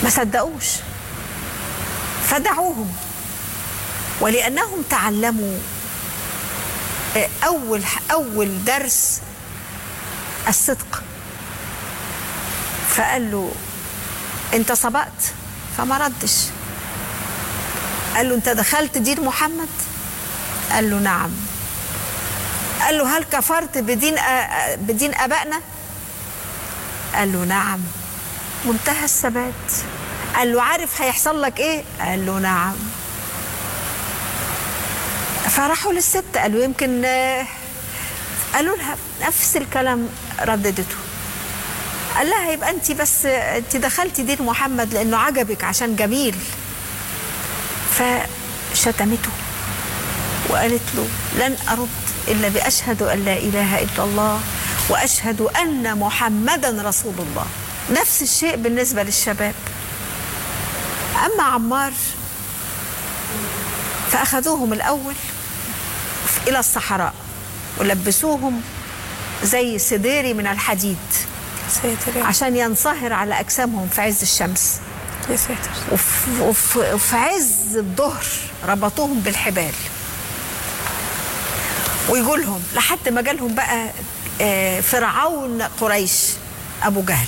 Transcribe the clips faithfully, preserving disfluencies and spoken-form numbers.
ما صدقوش فدعوهم، ولأنهم تعلموا أول أول درس الصدق. فقال له أنت سبقت؟ فما ردش. قال له أنت دخلت دين محمد؟ قال له نعم. قال له هل كفرت بدين بدين آبائنا؟ قال له نعم. منتهى الثبات. قال له عارف هيحصل لك ايه؟ قال له نعم. فراحوا للست قالوا يمكن، قالوا لها نفس الكلام رددته. قال لها يبقى انت بس انت دخلتي دين محمد لانه عجبك عشان جميل. فشتمته وقالت له لن ارد الا باشهد ان لا اله الا الله واشهد ان محمدا رسول الله. نفس الشيء بالنسبه للشباب. اما عمار فاخذوهم الاول الى الصحراء ولبسوهم زي سديري من الحديد عشان ينصهر على اجسامهم في عز الشمس. يا ساتر. وفي, وفي, وفي عز الظهر ربطوهم بالحبال ويقولهم لحد ما جالهم بقى فرعون قريش ابو جهل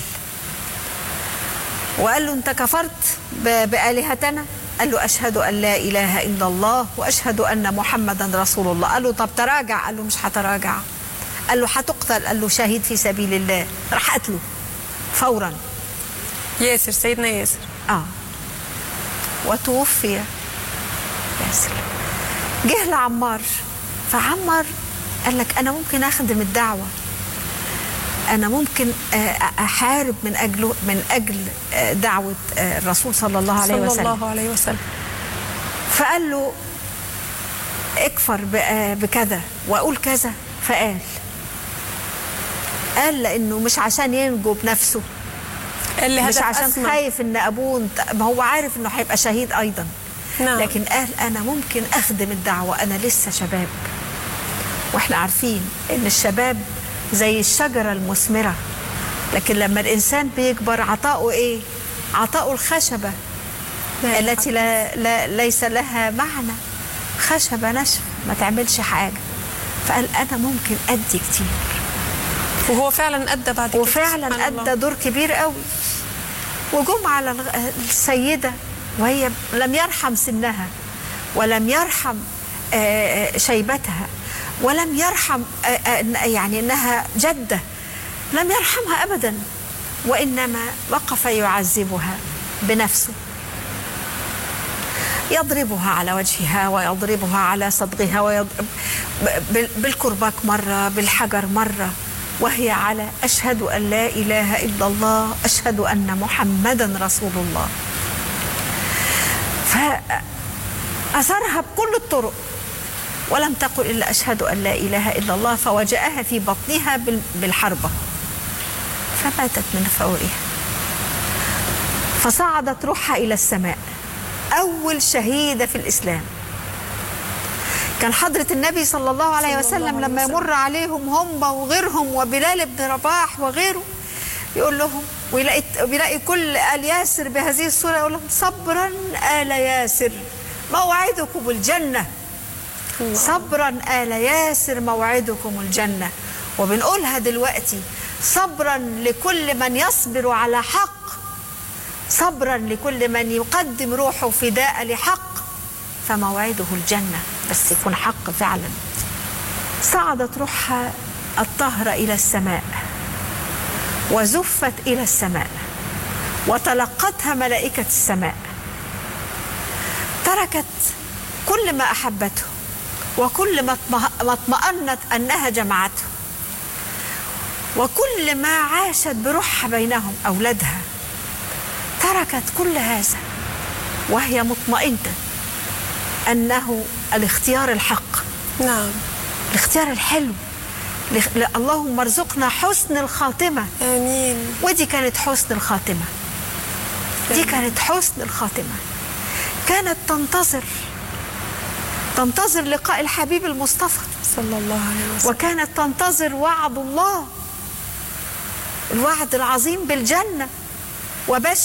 وقال له انت كفرت بآلهتنا؟ قال له اشهد ان لا اله الا الله واشهد ان محمدا رسول الله. قال له طب تراجع. قال له مش هتراجع. قال له هتقتل. قال له شهيد في سبيل الله. راح قتله فورا. ياسر، سيدنا ياسر. اه وتوفي ياسر. جه لعمار فعمار قال لك انا ممكن اخدم الدعوه، انا ممكن احارب من اجله من اجل دعوه الرسول صلى الله عليه وسلم صلى الله عليه وسلم. فقال له اكفر بكذا واقول كذا. فقال قال لانه مش عشان ينجو بنفسه، مش عشان أسمع. خايف ان ابوه، ما هو عارف انه هيبقى شهيد ايضا. نعم. لكن قال انا ممكن اخدم الدعوه، انا لسه شباب. واحنا عارفين ان الشباب زي الشجره المثمره، لكن لما الانسان بيكبر عطاؤه ايه؟ عطاؤه الخشبه التي لا, لا ليس لها معنى، خشبه نشف ما تعملش حاجه. فقال انا ممكن ادي كتير، وهو فعلا ادى بعد كده، وفعلا ادى دور كبير قوي. وجم على السيده وهي لم يرحم سنها ولم يرحم شيبتها ولم يرحم يعني انها جده، لم يرحمها ابدا، وانما وقف يعذبها بنفسه، يضربها على وجهها ويضربها على صدغها ويضرب بالكرباج مره، بالحجر مره، وهي على اشهد ان لا اله الا الله اشهد ان محمدا رسول الله. فاثرها بكل الطرق ولم تقل إلا أشهد أن لا إله إلا الله، فوجأها في بطنها بالحربة فماتت من فورها. فصعدت روحها إلى السماء، أول شهيدة في الإسلام. كان حضرة النبي صلى الله عليه وسلم لما يمر عليهم هم وغيرهم وبلال بن رباح وغيره يقول لهم، ويلاقي بيلاقي كل آل ياسر بهذه الصورة يقول لهم صبرا آل ياسر موعدكم الجنة. صبرا آل ياسر موعدكم الجنة. وبنقولها دلوقتي صبرا لكل من يصبر على حق، صبرا لكل من يقدم روحه فداء لحق، فموعده الجنة، بس يكون حق فعلا. صعدت روحها الطاهرة إلى السماء وزفت إلى السماء وتلقتها ملائكة السماء، تركت كل ما أحبته وكل ما اطمأنت أنها جمعته وكل ما عاشت بروحها بينهم أولادها، تركت كل هذا وهي مطمئنة أنه الاختيار الحق. نعم. الاختيار الحلو. اللهم ارزقنا حسن الخاتمة. آمين. ودي كانت حسن الخاتمة. دي كانت حسن الخاتمة. كانت تنتظر تنتظر لقاء الحبيب المصطفى صلى الله عليه وسلم، وكانت تنتظر وعد الله، الوعد العظيم بالجنة. وبشر